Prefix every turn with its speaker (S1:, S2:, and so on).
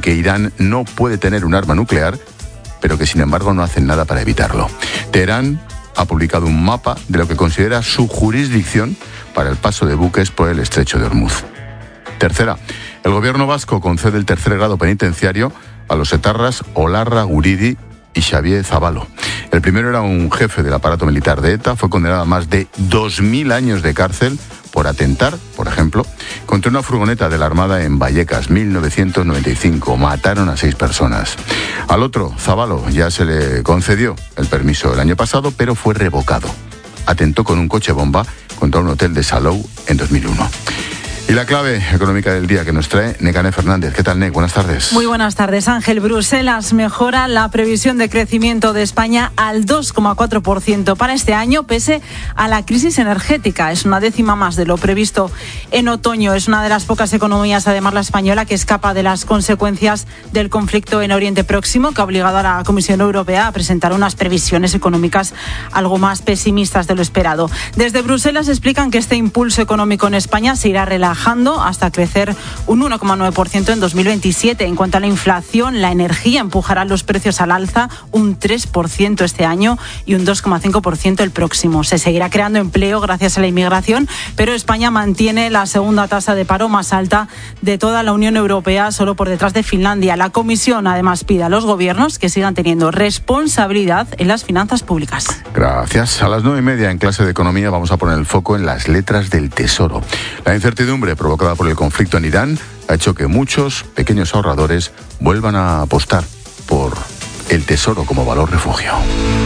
S1: en que Irán no puede tener un arma nuclear, pero que sin embargo no hacen nada para evitarlo. Teherán ha publicado un mapa de lo que considera su jurisdicción para el paso de buques por el estrecho de Ormuz. Tercera, el gobierno vasco concede el tercer grado penitenciario a los etarras Olarra Guridi y Xavier Zabalo. El primero era un jefe del aparato militar de ETA, fue condenado a más de 2.000 años de cárcel por atentar, por ejemplo, contra una furgoneta de la Armada en Vallecas, 1995. Mataron a 6 personas. Al otro, Zabalo, ya se le concedió el permiso el año pasado, pero fue revocado. Atentó con un coche bomba contra un hotel de Salou en 2001. Y la clave económica del día que nos trae Nekane Fernández. ¿Qué tal, Nek? Buenas tardes.
S2: Muy buenas tardes, Ángel. Bruselas mejora la previsión de crecimiento de España al 2,4% para este año, pese a la crisis energética. Es una décima más de lo previsto en otoño. Es una de las pocas economías, además la española, que escapa de las consecuencias del conflicto en Oriente Próximo, que ha obligado a la Comisión Europea a presentar unas previsiones económicas algo más pesimistas de lo esperado. Desde Bruselas explican que este impulso económico en España se irá relajando hasta crecer un 1,9% en 2027. En cuanto a la inflación, la energía empujará los precios al alza un 3% este año y un 2,5% el próximo. Se seguirá creando empleo gracias a la inmigración, pero España mantiene la segunda tasa de paro más alta de toda la Unión Europea, solo por detrás de Finlandia. La Comisión además pide a los gobiernos que sigan teniendo responsabilidad en las finanzas públicas.
S1: Gracias. A las 9:30 en clase de economía vamos a poner el foco en las letras del Tesoro. La incertidumbre provocada por el conflicto en Irán ha hecho que muchos pequeños ahorradores vuelvan a apostar por el Tesoro como valor refugio.